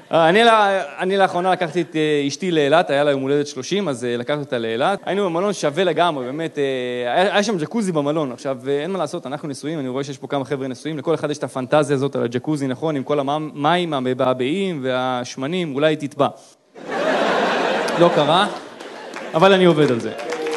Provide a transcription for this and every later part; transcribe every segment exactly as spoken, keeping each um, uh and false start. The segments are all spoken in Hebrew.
אני, אני לאחרונה לקחתי את אשתי לאילת, היה לה יום הולדת שלושים, אז לקחתי אותה לאילת. היינו במלון שווה לגמרי, באמת, היה, היה שם ג'קוזי במלון. עכשיו, אין מה לעשות, אנחנו נשואים, אני רואה שיש פה כמה חבר'ה נשואים, לכל אחד יש את הפנטזיה הזאת על הג'קוזי, נכון, עם כל המים, המבעבעים והשמנים, אולי תטבע. לא קרה, אבל אני עובד על זה.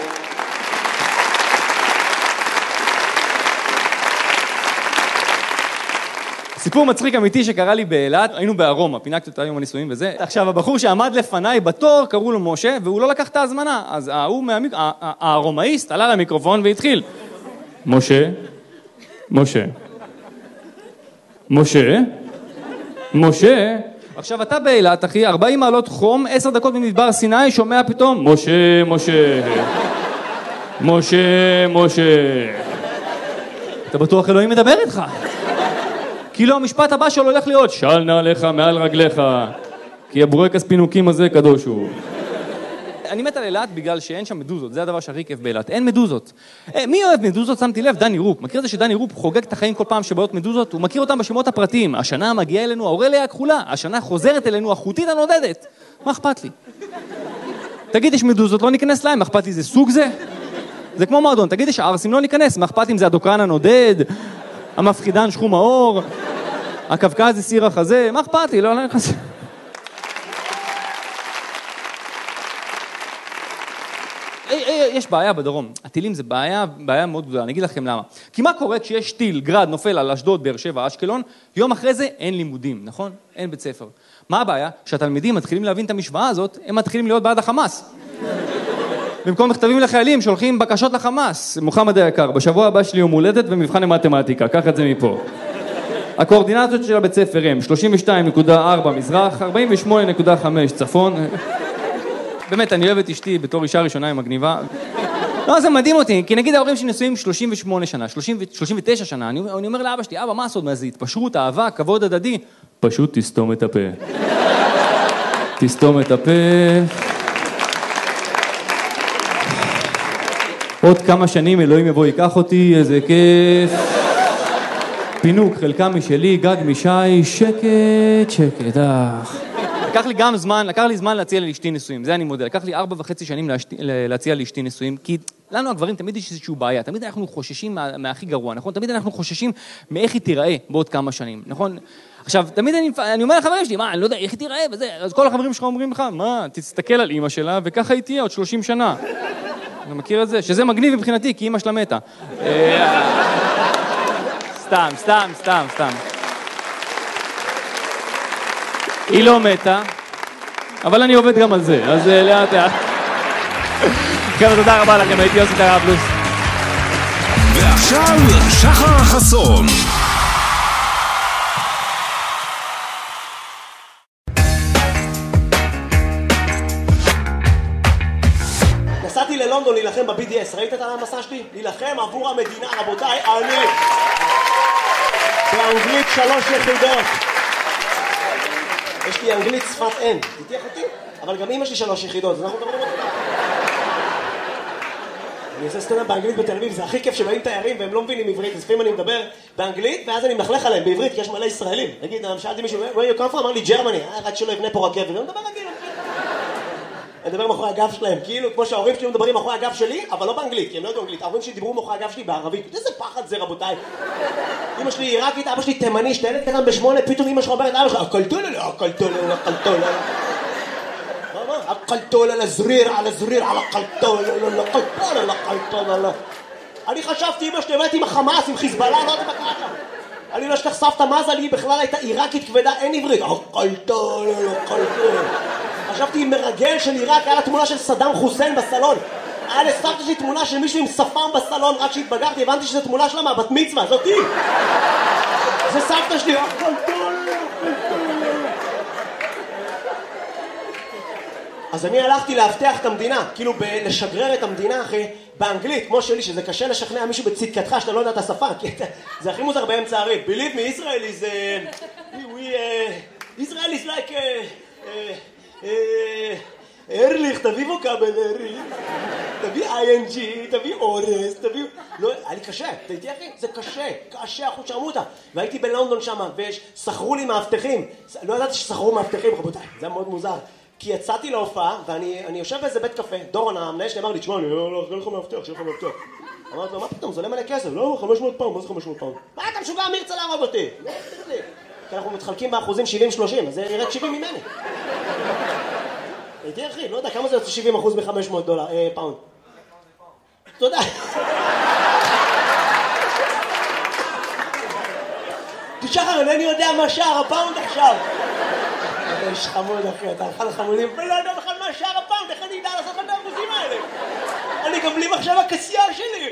סיפור מצחיק אמיתי שקרה לי באילת, היינו בארומה, פינקתי אותה יום הנישואים וזה. עכשיו, הבחור שעמד לפניי בתור, קראו לו משה, והוא לא לקח את ההזמנה. אז הוא מהמיק... הארומאיסט עלה למיקרופון והתחיל. משה, משה, משה, משה. עכשיו, אתה באילת, אחי, ארבעים מעלות חום, עשר דקות ממדבר סיני, שומע פתאום, משה, משה, משה, משה. אתה בטוח אלוהים מדבר איתך? כאילו המשפט הבא שלו הולך להיות, של נעליך מעל רגליך, כי הבורקס פינוקים הזה קדוש הוא. אני מת על אילת בגלל שאין שם מדוזות, זה הדבר שהכי כיף באילת, אין מדוזות. מי אוהב מדוזות? שמתי לב, דני רופ. מכיר את זה שדני רופ חוגג את החיים כל פעם שבאות מדוזות? הוא מכיר אותם בשמות הפרטיים. השנה מגיעה אלינו האורליה הכחולה, השנה חוזרת אלינו החוטית הנודדת. מה אכפת לי? תגיד, יש מדוזות, לא ניכנס להם, מה אכפת לי, זה סוג זה? זה כמו מועדון, תגיד, יש ערסים, לא ניכנס, מה אכפת לי אם זה הדוקרן הנודד, המפחידן שחום האור, הקווקזי סיר החזה, מה אכפת לי, לא, לא נכנס. יש בעיה בדרום, הטילים זה בעיה, בעיה מאוד גדולה, אני אגיד לכם למה. כי מה קורה כשיש טיל, גרד, נופל על אשדוד, באר שבע, אשקלון, יום אחרי זה אין לימודים, נכון? אין בית ספר. מה הבעיה? שהתלמידים מתחילים להבין את המשוואה הזאת, הם מתחילים להיות בעד החמאס. במקום מכתבים לחיילים, שולחים בקשות לחמאס. מוחמד היקר, בשבוע הבא שלי יום הולדת ומבחן למתמטיקה, קח את זה מפה. הקואורדינטות של הבית ספר הם שלושים ושתיים נקודה ארבע מזרח, ארבעים ושמונה נקודה חמש צפון. באמת, אני אוהב את אשתי בתור אישה ראשונה עם מגניבה. לא, זה מדהים אותי, כי נגיד ההורים שנשואים שלושים ושמונה שנה, שלושים ותשע שנה, אני, אני אומר לאבא שלי, אבא, מה הסוד מה זה? התפשרות, אהבה, כבוד הדדי. פשוט תסתום את הפה. תסתום את הפה. עוד כמה שנים אלוהים יבוא ייקח אותי, איזה כיף. פינוק, חלקה משלי, גג משי, שקט, שקט, אך. לקח לי גם זמן, לקח לי זמן להציע לאשתי נישואים, זה אני מודה. לקח לי ארבע וחצי שנים להציע לאשתי נישואים, כי לנו הגברים תמיד יש איזושהי בעיה, תמיד אנחנו חוששים מה, מהכי גרוע, נכון? תמיד אנחנו חוששים מאיך היא תיראה בעוד כמה שנים, נכון? עכשיו, תמיד אני, אני אומר לחברים שלי, מה, אני לא יודע, איך היא תיראה וזה, אז כל החברים שלך אומרים לך, מה, תסתכל על אמא שלה וככה היא תהיה עוד שלושים שנה. אני מכיר את זה, שזה מגניב מבחינתי, כי אמא שלה מתה. סתם, סתם, סתם, סתם. היא לא מתה, אבל אני עובד גם על זה, אז לאט לאט. חבר'ה, תודה רבה לכם, הייתי יוסי טרה פלוס. ועכשיו, שחר חסון. נסעתי ללונדון להילחם ב-בי די אס, ראית את המסע שלי? להילחם עבור המדינה, רבותיי, אני באנגלית שלוש יחידות. יש לי אנגלית שפת אם, תתייח אותי? אבל גם אמא שלי שלוש יחידות, אז אנחנו מדברים אותי. אני עושה סטנדאפ באנגלית בתל אביב, זה הכי כיף שבאים תיירים והם לא מבינים עברית, אז לפעמים אני מדבר באנגלית, ואז אני מלכלך עליהם בעברית, כי יש מלא ישראלים. נגיד, שאלתי מישהו, where you come from? אמר לי, ג'רמני, רק שלא יבנה פה רכבת, ואני מדבר רגיל. אני מדבר מאחורי הגב שלהם, כאילו, כמו שההורים שלי מדברים מאחורי הגב שלי, אבל לא באנגלית, כי הם לא יודעים אנגלית. ההורים שלי דיברו מאחורי הגב שלי בערבית. איזה פחד זה, רבותיי. אמא שלי עיראקית, אבא שלי תימני, שתלד קטן בשמונה, פתאום אמא שלך אומרת, אבא שלך, הקלטולה, הקלטולה, הקלטולה. מה, מה? הקלטולה לזריר, על הזריר, על הקלטולה, הקלטולה, הקלטולה. אני חשבתי, אמא שלי עובדת עם החמאס, עם חיזבאללה, לא יודעת מה קרה שם. אני לא אשכח סבתא מזה, לי בכלל הייתה עיראקית כבדה, אין עברית. הקלטולה, הקלטולה. חשבתי עם מרגל של עיראק, היה לה תמונה של סדאם חוסיין בסלון. היה לסבתא שלי תמונה של מישהו עם שפם בסלון, רק שהתבגרתי, הבנתי שזו תמונה שלה מהבת מצווה, זאתי. זה סבתא שלי, אז אני הלכתי להבטח את המדינה, כאילו לשגרר את המדינה, אחי, באנגלית, כמו שלי, שזה קשה לשכנע מישהו בצדקתך שאתה לא יודע את השפה, כי זה הכי מוזר באמצע הריב. Believe me, Israel is... Israel is like... ארליך, תביא ווקאבלרי, תביא איי אן ג'י, תביא אורס, תביא... לא, היה לי קשה, אתה איתי אחי? זה קשה, קשה, אחוז שרמוטה. והייתי בלונדון שם, ושכרו לי מאבטחים. לא ידעתי ששכרו מאבטחים, רבותיי, זה היה מאוד מוזר. כי יצאתי להופעה, ואני יושב באיזה בית קפה, דורון המנהל שלי אמר לי, תשמע, אני לא אראה לך מאבטח, שיהיה לך מאבטח. אמרתי לו, מה פתאום, זה עולה מלא כסף, לא, חמש מאות פאונד, מה זה חמש מאות פאונד? מה אתה משוגע, מי ירצה להרוג אותי? כי אנחנו מתחלקים באחוזים שבעים שלושים, אז זה ירד שבעים ממני. הייתי אחי, לא יודע, כמה זה יוצא שבעים אחוז מ-חמש מאות דולר, פאונד? תודה. שחר, אינני יודע מה שער הפאונד עכשיו. אתה איש חמוד אחי, אתה אכל חמודים, ולא יודע בכלל מה שער הפאונד, איך אני אדע לעשות את האחוזים האלה? אני גם בלי מחשב הקסייה שלי.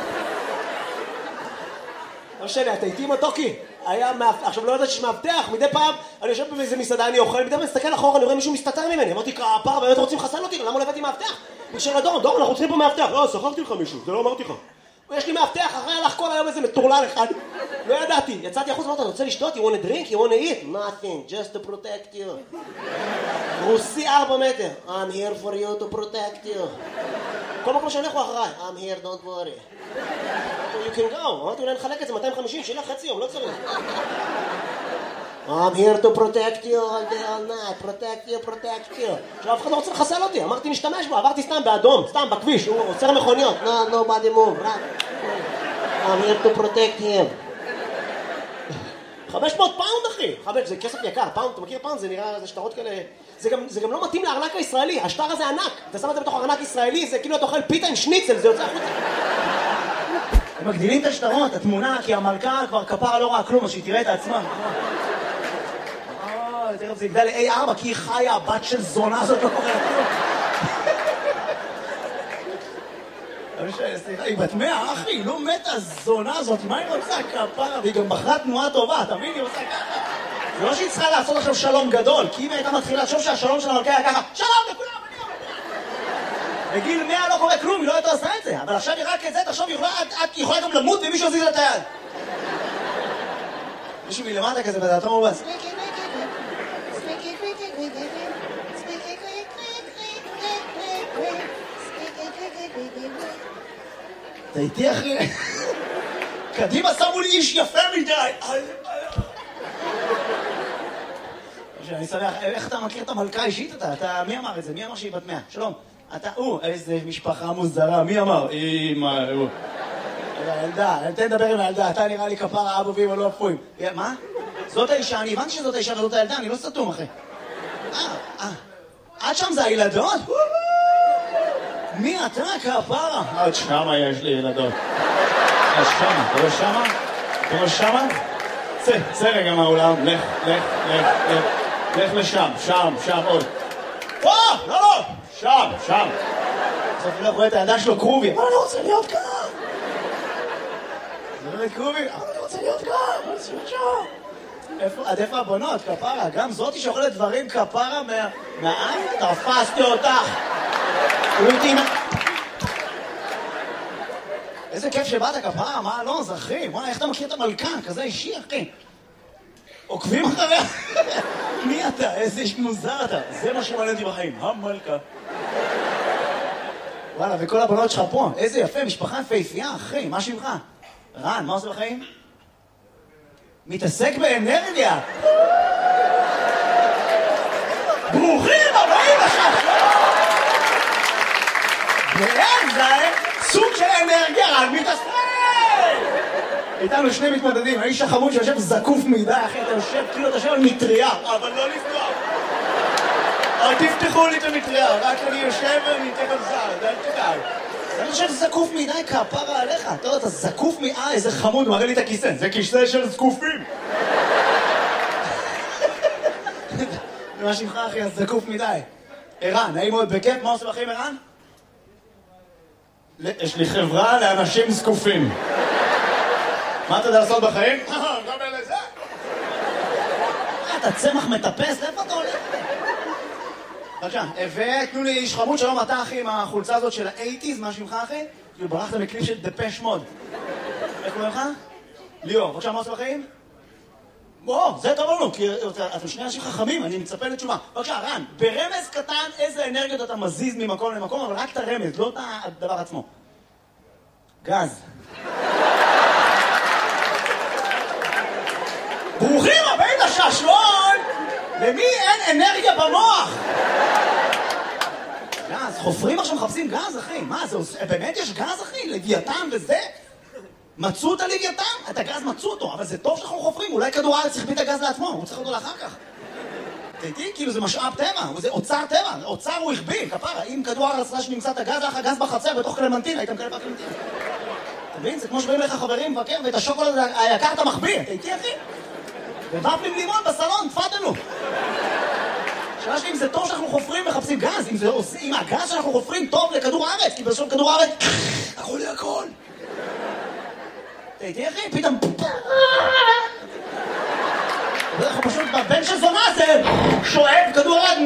לא משנה, אתה איתי עם הטוקי? היה מאבטח, עכשיו לא יודעת שיש מאבטח, מדי פעם אני יושב באיזה מסעדה, אני אוכל, מדי פעם מסתכל אחורה, אני רואה מישהו מסתתר ממני, אמרתי, כפרה, באמת רוצים לחסל אותי, למה לא הבאתי מאבטח? בקשר לדורון, דורון, אנחנו צריכים פה מאבטח. לא, שכרתי לך מישהו, זה לא אמרתי לך. יש לי מאבטח, אחרי הלך כל היום איזה מטורלל אחד. לא ידעתי, יצאתי החוץ, אמרת, אתה רוצה לשתות? You want a drink? You want to eat? Nothing, just to protect you. רוסי ארבע מטר. I'm here for you to protect you. כל מקום שהולך הוא אחריי. I'm here, don't worry. You can go. אמרתי, אולי נחלק את זה מאתיים וחמישים, שילך חצי יום, לא צריך. I'm here to protect you all day, all night. Protect you, protect you. עכשיו, אף אחד לא רוצה לחסל אותי. אמרתי, נשתמש בו. עברתי סתם באדום, סתם בכביש. הוא עוצר מכוניות. No, nobody move. Right. I'm here to protect him. חמש מאות פאונד, אחי. חמש, זה כסף יקר. פאונד, אתה מכיר פאונד? זה נראה, זה שטרות כאלה... זה גם, זה גם לא מתאים לארנק הישראלי. השטר הזה ענק. אתה שם את זה בתוך ארנק ישראלי, זה כאילו אתה אוכל פיתה עם שניצל, זה יוצא החוצה. הם מגדילים את השטרות, התמונה, כי המלכה כבר כפרה לא ראה כלום, אז שהיא תראה את עצמה. אוי, תראה, זה יגדל ל-איי ארבע, כי היא חיה, הבת של זונה הזאת לא קורה כלום. סליחה, היא בת מאה, אחי, היא לא מתה, הזונה הזאת, מה היא רוצה כפרה? והיא גם בחרה תנועה טובה, תמיד היא עושה ככה. זה לא שהיא צריכה לעשות עכשיו שלום גדול, כי אם היא הייתה מתחילה לחשוב שהשלום של המלכה היה ככה, שלום לכולם, אני אומר. בגיל מאה לא קורה כלום, היא לא הייתה עושה את זה, אבל עכשיו היא רק את זה, תחשוב, היא יכולה גם למות ומישהו עזיז את היד. מישהו מלמטה כזה בדעתו מובס. אתה איתי אחי? קדימה שמו לי איש יפה מדי. אני שמח, איך אתה מכיר את המלכה האישית אתה? אתה, מי אמר את זה? מי אמר שהיא בת מאה? שלום. אתה, או, איזה משפחה מוזרה, מי אמר? אמא, הוא. ילדה, תן לדבר עם הילדה, אתה נראה לי כפרה אבא ואמא לא אפויים. מה? זאת האישה, אני הבנתי שזאת האישה וזאת הילדה, אני לא סתום אחי. אה, אה. עד שם זה הילדות? מי אתה כפרה? עד שמה יש לי ילדות. עד שמה, אתה רואה שמה? אתה רואה שמה? צא, צא רגע מהאולם, לך, לך, לך, לך. לך לשם, שם, שם עוד. פה, לא, לא, שם, שם. בסוף אני לא רואה את הילדה שלו קרובי. אבל אני רוצה להיות כאן. זה לא קרובי, אבל אני רוצה להיות כאן. אני רוצה להיות שם. עד איפה הבנות, כפרה? גם זאתי שאוכלת דברים כפרה מהעין? תפסתי אותך. איזה כיף שבאת כפרה, מה לא, זה אחי, וואי, איך אתה מכיר את המלכה? כזה אישי, אחי. עוקבים אחריה. מי אתה? איזה איש מוזר אתה. זה מה שמעניין אותי בחיים, המלכה. וואלה, וכל הבנות שלך פה, איזה יפה, משפחה יפהפייה, אחי, מה שמך? רן, מה עושה בחיים? מתעסק באנרגיה. ברוכים הבאים עכשיו. ואין זה סוג של אנרגיה, רן מתעסק. איתנו שני מתמודדים, האיש החמוד שיושב זקוף מדי, אחי, אתה יושב, כאילו אתה יושב על מטריה, אבל לא לפתוח. אל תפתחו לי את המטריה, רק אני יושב ואני אתן על זר, אל תדאג. אני חושב זקוף מדי כפרה עליך, אתה יודע, אתה זקוף מדי, איזה חמוד, מראה לי את הכיסא, זה כיסא של זקופים. מה שמך אחי, אז זקוף מדי. ערן, נעים מאוד בכיף, מה עושה בחיים ערן? יש לי חברה לאנשים זקופים. מה אתה יודע לעשות בחיים? גם אלה זה. אתה צמח מטפס, איפה אתה הולך? בבקשה, ותנו לי איש חמוד, שלום אתה אחי עם החולצה הזאת של ה-שמונים, מה שמך אחי? כאילו ברחת מקליפ של דפש מוד. איך קוראים לך? ליאור, בבקשה, מה עושה בחיים? בוא, זה טוב לנו, כי אתם שני אנשים חכמים, אני מצפה לתשובה. בבקשה, רן, ברמז קטן איזה אנרגיות אתה מזיז ממקום למקום, אבל רק את הרמז, לא את הדבר עצמו. גז. ברוכים הבאים לשעשועון! למי אין אנרגיה במוח? גז, חופרים עכשיו מחפשים גז, אחי. מה, זה עושה... באמת יש גז, אחי? לוויתן וזה? מצאו את הלוויתן? את הגז מצאו אותו, אבל זה טוב שאנחנו חופרים. אולי כדור הארץ צריך את הגז לעצמו, הוא צריך אותו לאחר כך. תהייתי, כאילו זה משאב טבע, זה אוצר טבע, אוצר הוא הכביל, כפרה. אם כדור הארץ ראה שנמצא את הגז, לך גז בחצר בתוך קלמנטין, היית מקבל בקלמנטין. אתה מבין? זה כמו שבאים לך חברים מבקר, ואת השוקולד היקר אתה מחביא. תהייתי, אחי? ובפלים לימון בסלון, תפדלו. השאלה שלי אם זה טוב שאנחנו חופרים ומחפשים גז, אם, זה, אם הגז שאנחנו חופרים טוב לכדור הארץ, כי בסוף כדור הארץ, הכל לי הכל. תהייתי, אחי? פתאום... אנחנו פשוט בבן של זונה זה שואב כדור הארץ.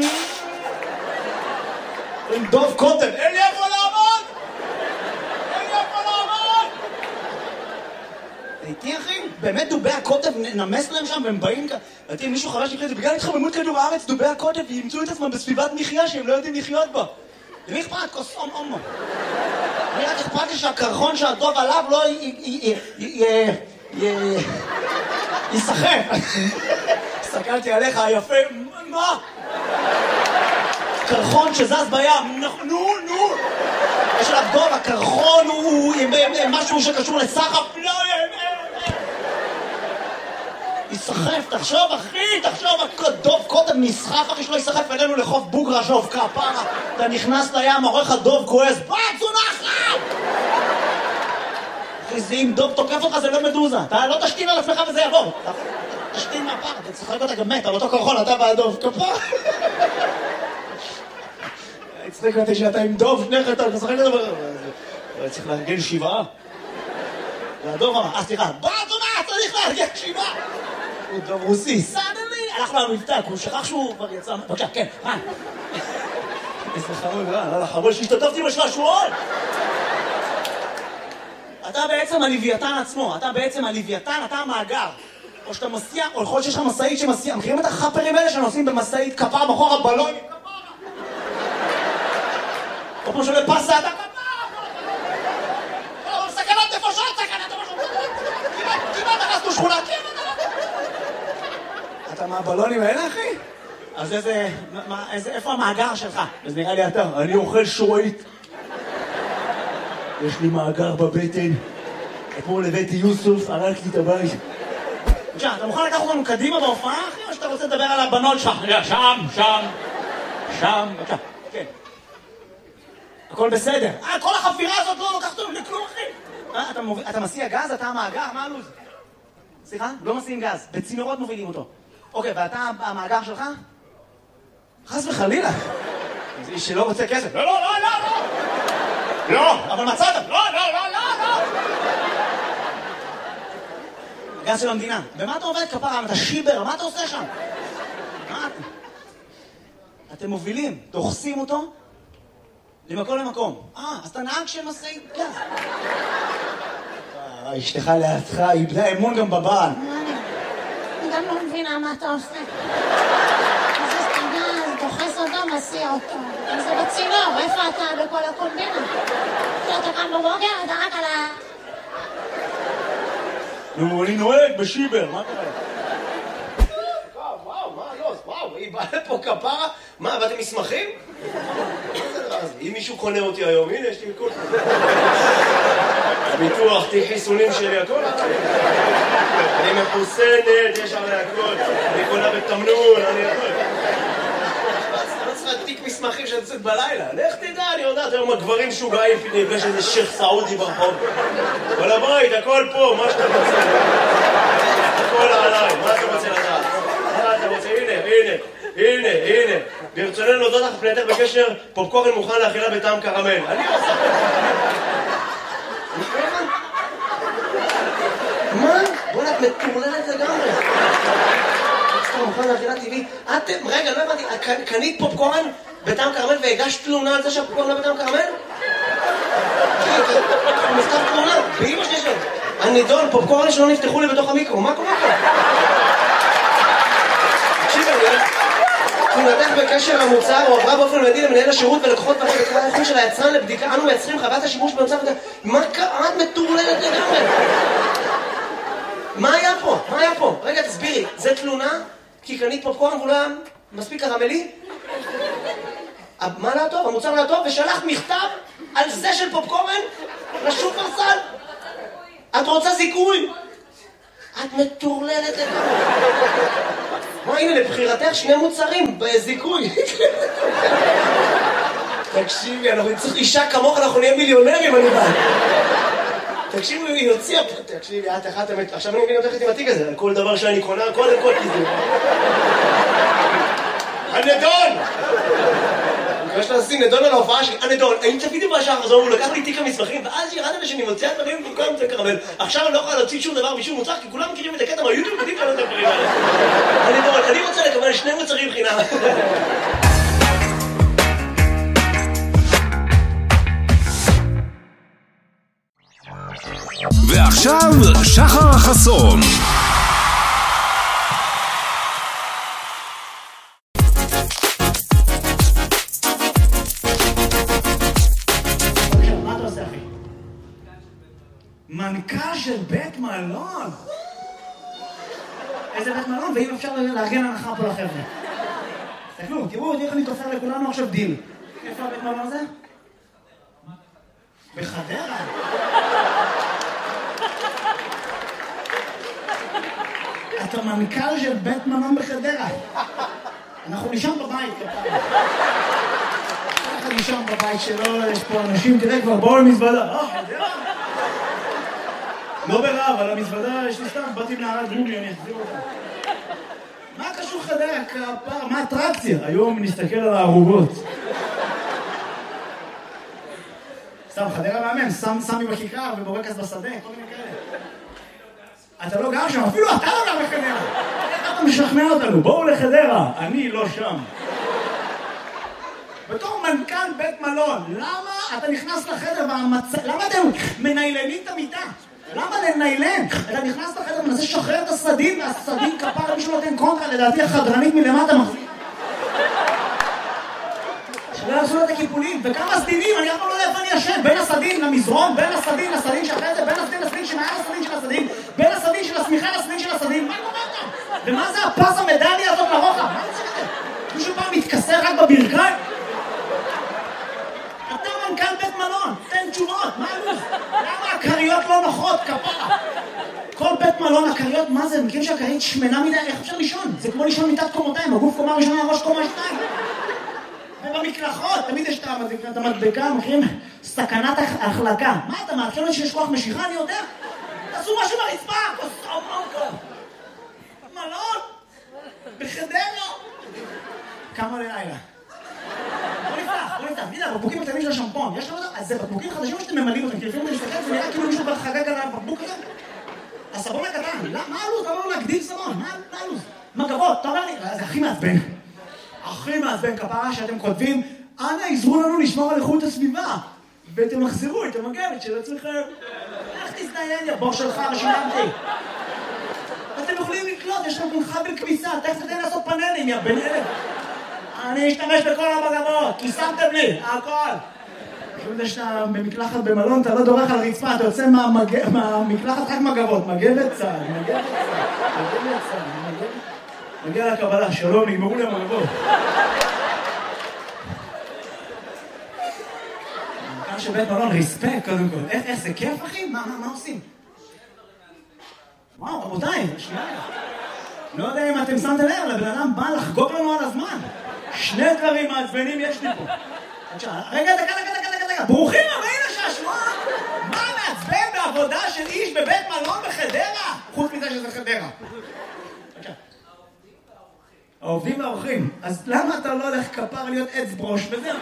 עם דוב קוטן, אין לי איפה לעמוד! אין לי איפה לעמוד! תהייתי, אחי? באמת דובי הקוטב נמס להם שם והם באים כאן. ראיתי מישהו חבר שלי, זה בגלל התחממות כדור הארץ, דובי הקוטב ימצאו את עצמם בסביבת מחיה שהם לא יודעים לחיות בה. למי אכפת? כוס אום אומו. אני רק אכפת לי שהקרחון שהדוב עליו לא יסחף. הסתכלתי עליך היפה, מה? קרחון שזז בים, נו, נו. יש עליו דוב, הקרחון הוא משהו שקשור לסחף, לא, יסחף, תחשוב אחי, תחשוב, דוב קודם נסחף אחי שלא יסחף אלינו לחוף בוגרה שוב כפרה. אתה נכנס לים, עורך הדוב כועס, בת זונחת! אחי, זה אם דוב תוקף אותך זה לא מדוזה, אתה לא תשתין על עצמך וזה יעבור. תשתין מהפר, אתה צחק אותה גם מת, על אותו קרחון, אתה והדוב, כפרה. הצחיק אותי שאתה עם דוב, נכת, אתה צחק אותה, צריך לארגן שבעה. והדוב אמר, אה סליחה, בת זונחת, צריך לארגן שבעה! הוא דוב רוסי, סדלי! הלך לו המבטק, הוא שכח שהוא כבר יצא... בבקשה, כן, רן. איזה חמוד, רן, לא לחמוד שהשתתפתי בשעשועון! אתה בעצם הלוויתן עצמו, אתה בעצם הלוויתן, אתה המאגר. או שאתה מסיע, או יכול להיות שיש לך מסעית שמסיע. מכירים את החפרים האלה שנוסעים במסעית כפר בחור הבלון? או כמו שעולה פסה, אתה כפר! או, סכנת נפשות, סכנת נפשות! כמעט הרסנו שכונה, כמעט! אתה מהבלונים האלה, אחי? אז איזה... מה, איזה... איפה המאגר שלך? אז נראה לי אתה. אני אוכל שורית. יש לי מאגר בבטן. אתמול הבאתי יוסוף, הרק לי את הבית. בבקשה, אתה מוכן לקחת אותנו קדימה בהופעה, אחי? או שאתה רוצה לדבר על הבנות שלך? שם, שם. שם, בבקשה. כן. הכל בסדר. אה, כל החפירה הזאת לא לוקחת אותנו לכלום, אחי. אה, אתה, מוביל... אתה מסיע גז? אתה המאגר? מה הלו"ז? סליחה? לא מסיעים גז. בצינורות מובילים אותו. אוקיי, ואתה המאגר שלך? חס וחלילה. זה איש שלא רוצה כסף. לא, לא, לא, לא, לא. לא, אבל מצאת. לא, לא, לא, לא, לא. גז של המדינה. במה אתה עובד כפרה? אתה שיבר, מה אתה עושה שם? מה אתה? אתם מובילים, דוחסים אותו למקום למקום. אה, אז אתה נהג של משאית גז. אשתך לידך, איבדה אמון גם בבעל. אני גם לא מבינה מה אתה עושה. אז יש את הגז, דוחס אותו, מסיע אותו. זה בצינור, איפה אתה בכל הקומבינה? אתה קם בבוקר, אתה רק על ה... נו, אני נוהג בשיבר, מה קורה? וואו, וואו, מה לא? וואו, היא באה לפה כפרה? מה, באתם מסמכים? אם מישהו קונה אותי היום, הנה, יש לי מכל... הביטוח, תהי חיסונים שלי, הכל. אני מחוסנת, יש עלי הכל. אני קונה בתמנון, אני הכל. לא צריך להדליק מסמכים שאני יוצאת בלילה. לך תדע, אני יודעת, היום הגברים משוגעים, נפגש איזה שייח סעודי ברחוב. כל הבית, הכל פה, מה שאתה רוצה. הכל עליי, מה אתה רוצה לדעת? מה אתה רוצה? הנה, הנה, הנה, הנה. ברצוננו להודות לך פנייתך בקשר, פופקורן מוכן לאכילה בטעם קרמל. אני עושה... מה? בוא נת מטורללת לגמרי. אתה מוכן לאכילה טבעית? אתם, רגע, לא הבנתי, קנית פופקורן בטעם קרמל והגשת תלונה על זה שהפופקורן לא בטעם קרמל? הוא נכתב תלונה, באמא שלי שלו. הנידון, פופקורן שלא נפתחו לי בתוך המיקרו, מה קורה פה? תקשיב, אני... תכונתך בקשר למוצר או עברה באופן מיידי למנהל השירות ולקוחות דברים בקבלת האיכות של היצרן לבדיקה. אנו מייצרים חוויית השימוש במוצר וזה... מה קרה? את מטורללת לגמרי. מה היה פה? מה היה פה? רגע, תסבירי. זה תלונה? כי קנית פופקורן והוא לא היה מספיק קרמלי? מה לא טוב? המוצר לא טוב? ושלחת מכתב על זה של פופקורן לשופרסל? את רוצה זיכוי? את מטורללת לגמרי. מה, הנה, לבחירתך שני מוצרים בזיכוי. תקשיבי, אנחנו צריך אישה כמוך, אנחנו נהיה מיליונרים, אני בא. תקשיבי, היא הוציאה פה, תקשיבי, את אחת אמת. עכשיו אני מבין אותך עם התיק הזה, על כל דבר שאני קונה, קודם כל כזה. הנדון! אני חושב לשים נדון על ההופעה שלי, הנדון, האם צפיתי בשעה החזור, הוא לקח לי תיק המסמכים, ואז ירדת שאני מוציאה דברים במקום זה קרמל. עכשיו אני לא יכולה להוציא שום דבר משום מוצר, כי כולם מכירים את הקטע מהיוטיוב, יודעים כאלה את הדברים האלה. הנדון, אני רוצה לקבל שני מוצרים חינם. ועכשיו שחר החסון. מנכ"ל של בית מלון. איזה בית מלון? ואם אפשר לארגן הנחה פה לחבר'ה. תסתכלו, תראו, איך אני תופר לכולנו עכשיו דיל. איפה הבית מלון הזה? בחדרה. אתה מנכ"ל של בית מלון בחדרה. אנחנו נשאר בבית. אחד נשאר בבית שלו, יש פה אנשים, תראה כבר, בואו למזוודה. אה, חדרה? לא ברע, אבל המזוודה יש לי סתם, באתי מנערת גוגלי, אני אחזיר אותה. מה קשור חדרה? כפר, מה אטרקציה? היום נסתכל על הערוגות. סתם, חדרה מאמן, סמי בכיכר ובורקס בשדה, כל מיני כאלה. אתה לא גר שם, אפילו אתה לא גר בחדרה. איך אתה משכנע אותנו? בואו לחדרה, אני לא שם. בתור מנכ"ל בית מלון, למה אתה נכנס לחדר והמצ... למה אתם מניילנים את המיטה? למה לניילן? אתה נכנס לחדר ומנסה לשחרר את הסדין, והסדין כפר מישהו נותן קונטרה, לדעתי החדרנית מלמטה מחזיק. שלא יעשו לו את הקיפולים, וכמה סדינים, אני אף פעם לא יודע איפה אני ישן, בין הסדין למזרון, בין הסדין לסדין שאחרי זה, בין הסדין לסדין שמעל הסדין של הסדין, בין הסדין של השמיכה לסדין של הסדין, מה קורה כאן? ומה זה הפס המדליה הזאת לרוחב? מה זה זה? מישהו פעם מתכסה רק בברכיים? אתה מנכ"ל בית מלון, תן תשובות, מה הלו"ז? למה הקריות לא נוחות, כפרה? כל בית מלון, הקריות, מה זה? מכירים שהקרית שמנה מדי, איך אפשר לישון? זה כמו לישון מיטת קומותיים, הגוף קומה ראשונה, הראש קומה שתיים. ובמקלחות, תמיד יש את המדבקה, מכירים? סכנת החלקה. מה אתה מעדכן לי שיש כוח משיכה? אני יודע. תעשו משהו ברצפה, תעשו מונקו. מלון? בחדרה? כמה ללילה? בוא נפתח, בוא נפתח. תגיד, הבקבוקים הקטנים של השמפון, יש לך אותם? אז זה בקבוקים חדשים שאתם ממלאים אותם, כי לפעמים אני מסתכל, זה נראה כאילו מישהו חגג על הבקבוק הזה. הסבון הקטן, מה הלו"ז? אתה אומר לו להגדיל סבון, מה הלו"ז? מגבות, אתה אומר לי, זה הכי מעצבן. הכי מעצבן כפרה שאתם כותבים, אנא עזרו לנו לשמור על איכות הסביבה, ואתם מחזירו את המגבת של עצמכם. איך תזדיין, יא בור שלך, שילמתי. אתם יכולים לקלוט, יש לכם חבל כביסה, תכף תתן לעשות פאנלים, יא בן אלף. אני אשתמש בכל המגבות, כי שמתם לי, הכל. חוץ זה שאתה במקלחת במלון, אתה לא דורך על הרצפה, אתה יוצא מהמקלחת רק מגבות, מגבת צד, מגבת צד, מגבת צד, מגבת... מגיע לקבלה, שלום, נגמרו לי המגבות. מנכ"ל של בית מלון, ריספקט קודם כל. איך זה כיף, אחי? מה עושים? וואו, רבותיי, שנייה. לא יודע אם אתם שמתם לב, לבן אדם בא לחגוג לנו על הזמן. שני דברים מעצבנים יש לי פה. רגע, דקה, דקה, דקה, דקה. ברוכים הבאים לשעשוע. מה מעצבן בעבודה של איש בבית מלון בחדרה? חוץ מזה שזה חדרה. העובדים והאורחים. אז למה אתה לא הולך כפר להיות עץ ברוש וזהו?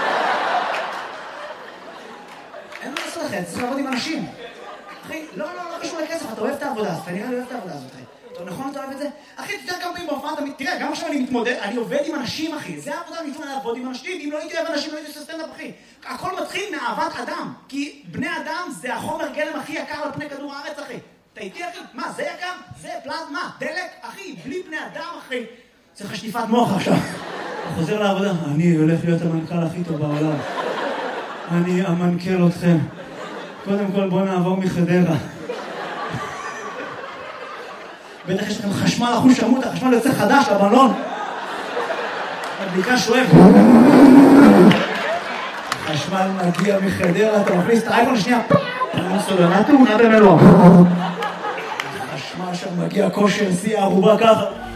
אין מה לעשות לכם, צריך לעבוד עם אנשים. אחי, לא, לא, לא קשור לכסף, אתה אוהב את העבודה הזאת, אתה נראה לי אוהב את העבודה הזאת, אחי. אתה נכון, אתה אוהב את זה? אחי, תתאר כמה פעמים בהופעה, תראה, גם עכשיו אני מתמודד, אני עובד עם אנשים, אחי. זה העבודה, אני מתמודד לעבוד עם אנשים, אם לא הייתי אוהב אנשים, לא הייתי עושה סטנדאפ, אחי. הכל מתחיל מאהבת אדם, כי בני אדם זה החומר גלם הכי יקר על פני כדור הארץ, אחי. אתה איתי, אחי? מה, זה יקר? זה פלזמה, דלק, אחי, בלי בני אדם, אחי. צריך שטיפת מוח עכשיו. הוא חוזר לעבודה, אני הולך להיות המנכ"ל הכי טוב בעולם. אני אמנכ"ל אתכם. קודם כל בוא נעבור מחדרה. בטח יש לכם חשמל אחוש שמות, החשמל יוצא חדש לבלון. הבדיקה שואף. חשמל מגיע מחדרה, אתה מכניס את האייפון השנייה. סולנה תאונה במלוא. חשמל שם מגיע כושר, שיא הערובה ככה.